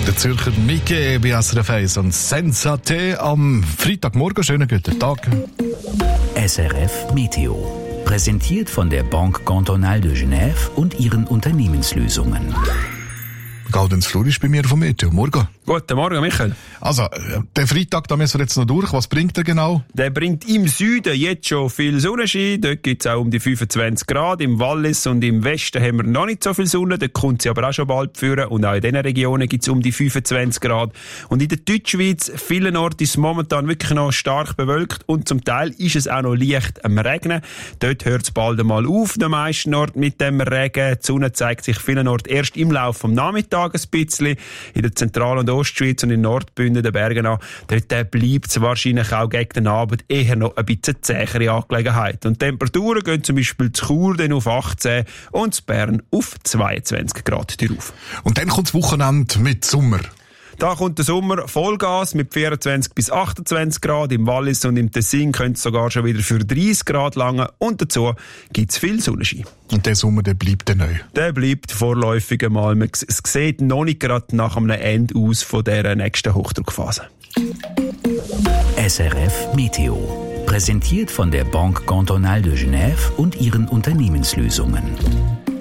Der Zürcher Mike bei SRF 1 und Sensate am Freitagmorgen. Schönen guten Tag. SRF Meteo. Präsentiert von der Banque Cantonale de Genève und ihren Unternehmenslösungen. Gaudenz Flur ist bei mir vom Meteo. Morgen. Guten Morgen, Michael. Also, den Freitag, da müssen wir jetzt noch durch. Was bringt er genau? Der bringt im Süden jetzt schon viel Sonnenschein. Dort gibt es auch um die 25 Grad. Im Wallis und im Westen haben wir noch nicht so viel Sonne. Dort kommt sie aber auch schon bald führen. Und auch in diesen Regionen gibt es um die 25 Grad. Und in der Deutschschweiz, vielen Orten ist es momentan wirklich noch stark bewölkt. Und zum Teil ist es auch noch leicht am Regnen. Dort hört es bald einmal auf, den meisten Orten mit dem Regen. Die Sonne zeigt sich vielen Orten erst im Laufe des Nachmittags ein bisschen. In der Zentral- und Ostschweiz und in Nordbünden, den Bergen an, dort bleibt es wahrscheinlich auch gegen den Abend eher noch ein bisschen zähere Angelegenheit. Und die Temperaturen gehen zum Beispiel zu Chur dann auf 18 und zu Bern auf 22 Grad drauf. Und dann kommt das Wochenende mit Sommer. Da kommt der Sommer Vollgas mit 24 bis 28 Grad. Im Wallis und im Tessin könnte es sogar schon wieder für 30 Grad langen. Und dazu gibt es viel Sonnenschein. Und der Sommer, der bleibt dann neu. Der bleibt vorläufig einmal. Es sieht noch nicht gerade nach einem Ende aus von dieser nächsten Hochdruckphase. SRF Meteo. Präsentiert von der Banque Cantonale de Genève und ihren Unternehmenslösungen.